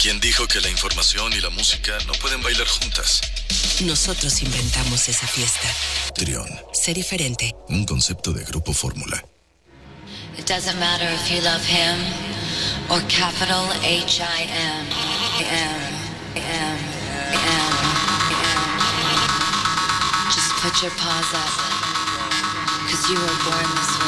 ¿Quién dijo que la información y la música no pueden bailar juntas? Nosotros inventamos esa fiesta. Trión. Sé diferente. Un concepto de Grupo Fórmula. It doesn't matter if you love him or capital H-I-M. Just put your paws up, 'cause you were born this way.